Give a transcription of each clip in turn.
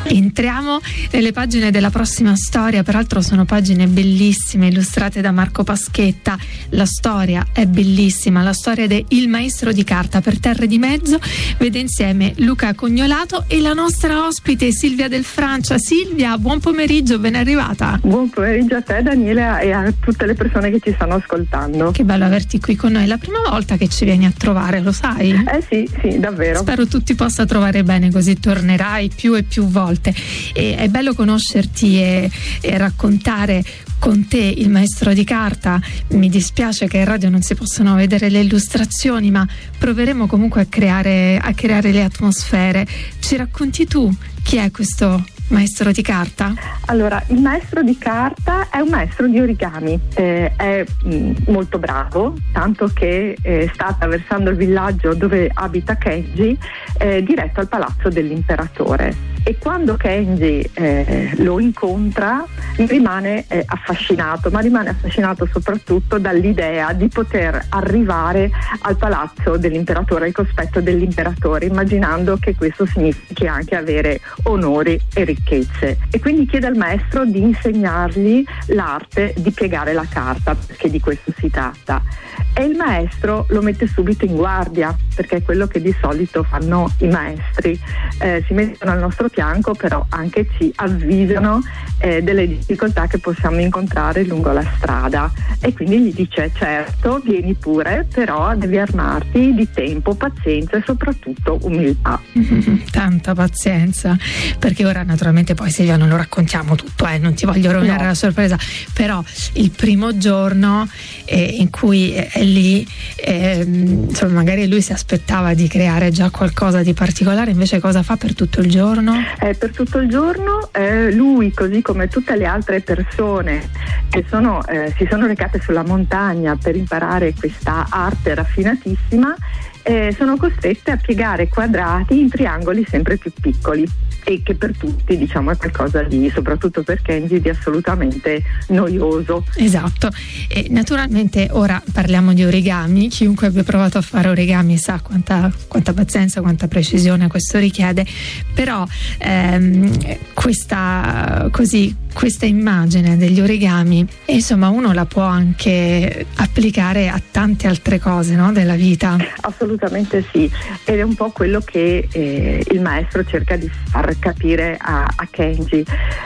Entriamo nelle pagine della prossima storia, peraltro sono pagine bellissime illustrate da Marco Paschetta. La storia è bellissima, la storia de Il maestro di carta. Per Terre di Mezzo vede insieme Luca Cognolato e la nostra ospite Silvia Del Francia. Silvia, buon pomeriggio, ben arrivata. Buon pomeriggio a te, Daniela, e a tutte le persone che ci stanno ascoltando. Che bello averti qui con noi, è la prima volta che ci vieni a trovare, lo sai? Sì, davvero. Spero tu ti possa trovare bene, così tornerai più e più volte. E è bello conoscerti e raccontare con te Il maestro di carta. Mi dispiace che in radio non si possano vedere le illustrazioni, ma proveremo comunque a creare le atmosfere. Ci racconti tu chi è questo maestro di carta? Allora, il maestro di carta è un maestro di origami, è molto bravo, tanto che sta attraversando il villaggio dove abita Kenji, diretto al palazzo dell'imperatore. E quando Kenji lo incontra rimane affascinato, ma rimane affascinato soprattutto dall'idea di poter arrivare al palazzo dell'imperatore, al cospetto dell'imperatore, immaginando che questo significhi anche avere onori e ricchezze. E quindi chiede al maestro di insegnargli l'arte di piegare la carta, perché di questo si tratta. E il maestro lo mette subito in guardia, perché è quello che di solito fanno i maestri, si mettono al nostro fianco, però anche ci avvisano delle difficoltà che possiamo incontrare lungo la strada, e quindi gli dice: certo, vieni pure, però devi armarti di tempo, pazienza e soprattutto umiltà. Tanta pazienza, perché ora naturalmente poi Silvia non lo raccontiamo tutto, non ti voglio rovinare la sorpresa, però il primo giorno in cui è lì, insomma, magari lui si aspettava di creare già qualcosa di particolare, invece cosa fa per tutto il giorno? Per tutto il giorno lui, così come tutte le altre persone che si sono recate sulla montagna per imparare questa arte raffinatissima, sono costrette a piegare quadrati in triangoli sempre più piccoli, e che per tutti, diciamo, è qualcosa di, soprattutto per Kenji, di assolutamente noioso. Esatto. E naturalmente ora parliamo di origami. Chiunque abbia provato a fare origami sa quanta pazienza, quanta precisione questo richiede, però questa immagine degli origami, insomma, uno la può anche applicare a tante altre cose, no, della vita. Assolutamente sì, ed è un po' quello che il maestro cerca di far capire a Kenji,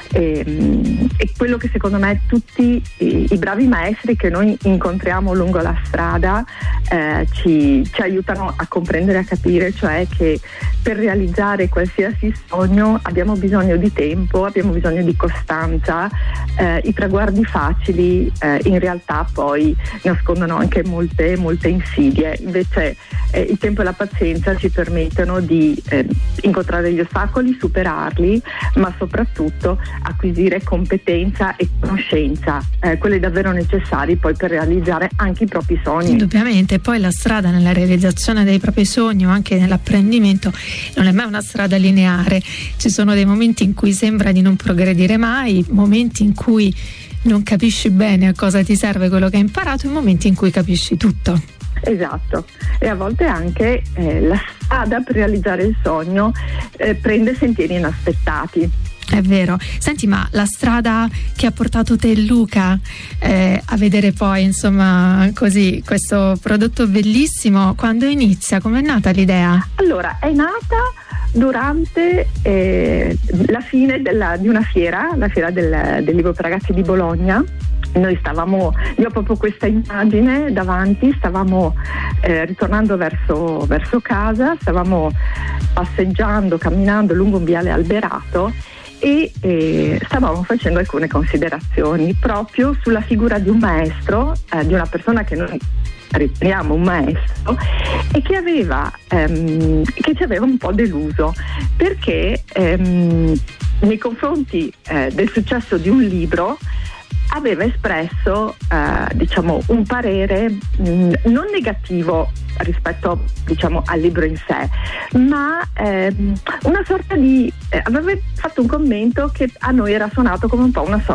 e quello che secondo me tutti i bravi maestri che noi incontriamo lungo la strada ci aiutano a comprendere e a capire, cioè che per realizzare qualsiasi sogno abbiamo bisogno di tempo, abbiamo bisogno di costanza. I traguardi facili in realtà poi nascondono anche molte insidie, invece il tempo e la pazienza ci permettono di incontrare gli ostacoli, superarli, ma soprattutto acquisire competenza e conoscenza, quelle davvero necessarie poi per realizzare anche i propri sogni. Indubbiamente, poi la strada nella realizzazione dei propri sogni o anche nell'apprendimento non è mai una strada lineare, ci sono dei momenti in cui sembra di non progredire mai, momenti in cui non capisci bene a cosa ti serve quello che hai imparato, e momenti in cui capisci tutto. Esatto, e a volte anche la strada per realizzare il sogno prende sentieri inaspettati. È vero. Senti, ma la strada che ha portato te e Luca a vedere poi, insomma, così questo prodotto bellissimo, quando inizia? Com'è nata l'idea? Allora, è nata durante la fine di una fiera, la fiera del libro per ragazzi di Bologna. Io ho proprio questa immagine davanti, stavamo ritornando verso casa, stavamo passeggiando, camminando lungo un viale alberato, e stavamo facendo alcune considerazioni proprio sulla figura di un maestro, di una persona che noi riteniamo un maestro, e che ci aveva un po' deluso, perché nei confronti del successo di un libro aveva espresso un parere non negativo rispetto, diciamo, al libro in sé, ma una sorta di aveva fatto un commento che a noi era suonato come un po' una sorta